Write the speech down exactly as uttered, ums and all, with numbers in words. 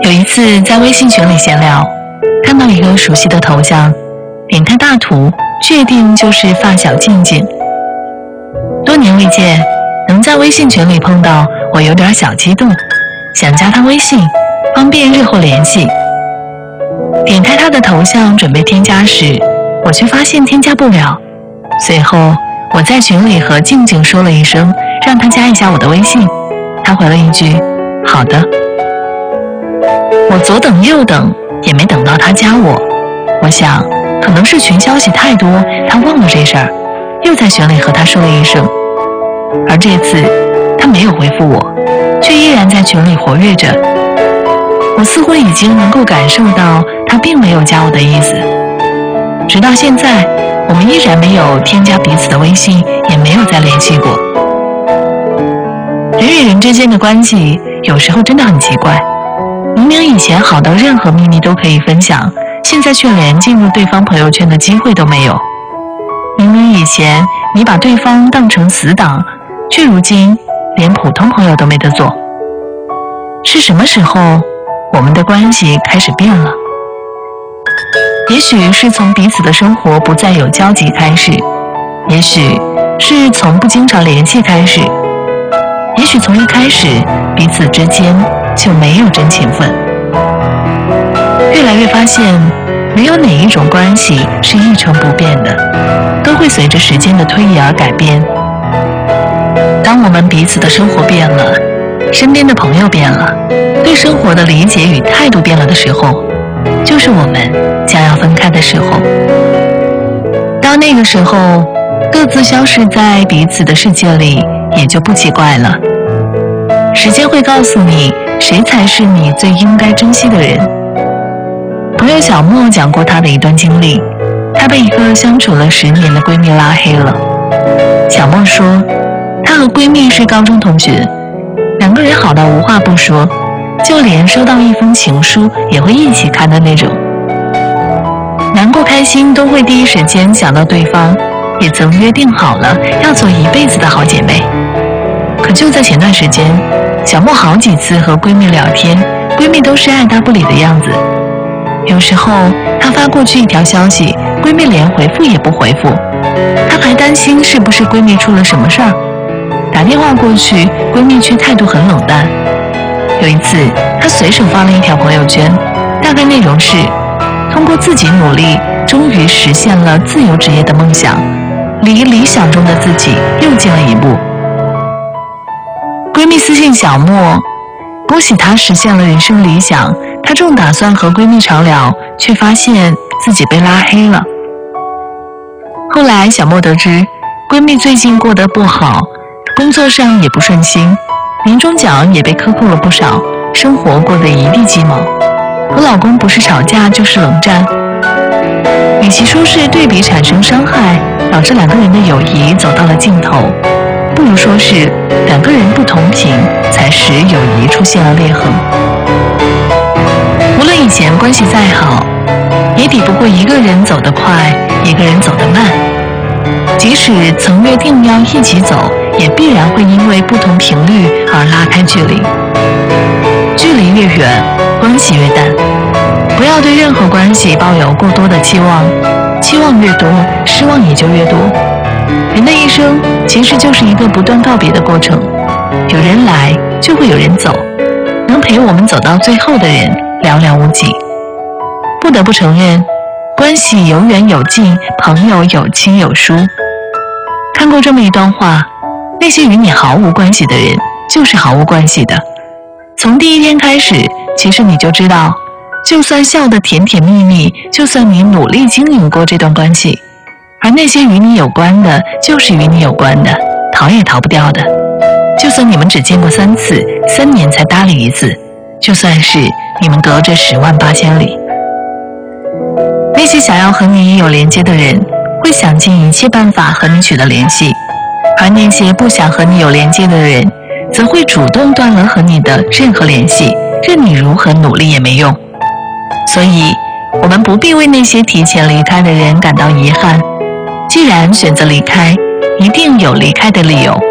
有一次在微信群里闲聊，看到一个熟悉的头像，点开大图，确定就是发小静静。多年未见，能在微信群里碰到，我有点小激动，想加他微信，方便日后联系。点开他的头像准备添加时，我却发现添加不了。随后我在群里和静静说了一声，让他加一下我的微信，他回了一句好的。我左等右等也没等到他加我，我想可能是群消息太多，他忘了这事儿，又在群里和他说了一声。而这次他没有回复我，却依然在群里活跃着。我似乎已经能够感受到他并没有加我的意思。直到现在，我们依然没有添加彼此的微信，也没有再联系过。人与人之间的关系有时候真的很奇怪，明明以前好到任何秘密都可以分享，现在却连进入对方朋友圈的机会都没有。明明以前你把对方当成死党，却如今连普通朋友都没得做。是什么时候我们的关系开始变了？也许是从彼此的生活不再有交集开始，也许是从不经常联系开始，也许从一开始彼此之间就没有真情分。越来越发现，没有哪一种关系是一成不变的，都会随着时间的推移而改变。当我们彼此的生活变了，身边的朋友变了，对生活的理解与态度变了的时候，就是我们将要分开的时候。到那个时候，各自消失在彼此的世界里，也就不奇怪了。时间会告诉你，谁才是你最应该珍惜的人。朋友小莫讲过她的一段经历，她被一个相处了十年的闺蜜拉黑了。小莫说，她和闺蜜是高中同学，两个人好到无话不说，就连收到一封情书也会一起看的那种。难过开心都会第一时间想到对方，也曾约定好了要做一辈子的好姐妹。可就在前段时间，小莫好几次和闺蜜聊天，闺蜜都是爱答不理的样子。有时候她发过去一条消息，闺蜜连回复也不回复，她还担心是不是闺蜜出了什么事儿，打电话过去，闺蜜却态度很冷淡。有一次她随手发了一条朋友圈，大概内容是通过自己努力终于实现了自由职业的梦想，离理想中的自己又近了一步。闺蜜私信小莫，恭喜她实现了人生理想，她正打算和闺蜜长聊，却发现自己被拉黑了。后来小莫得知，闺蜜最近过得不好，工作上也不顺心，年终奖也被克扣了不少，生活过得一地鸡毛，和老公不是吵架就是冷战。与其说是对比产生伤害，导致两个人的友谊走到了尽头，不如说是两个人不同频，才使友谊出现了裂痕。无论以前关系再好，也抵不过一个人走得快，一个人走得慢。即使曾约定要一起走，也必然会因为不同频率而拉开距离。距离越远，关系越淡。不要对任何关系抱有过多的期望，期望越多，失望也就越多。人的一生其实就是一个不断告别的过程，有人来就会有人走，能陪我们走到最后的人寥寥无几。不得不承认，关系有远有近，朋友有亲有疏。看过这么一段话，那些与你毫无关系的人就是毫无关系的。从第一天开始，其实你就知道，就算笑得甜甜蜜蜜，就算你努力经营过这段关系，而那些与你有关的就是与你有关的，逃也逃不掉的。就算你们只见过三次，三年才搭理一次，就算是你们隔着十万八千里。那些想要和你有连接的人，会想尽一切办法和你取得联系，而那些不想和你有连接的人，则会主动断了和你的任何联系，任你如何努力也没用。所以我们不必为那些提前离开的人感到遗憾，既然选择离开，一定有离开的理由。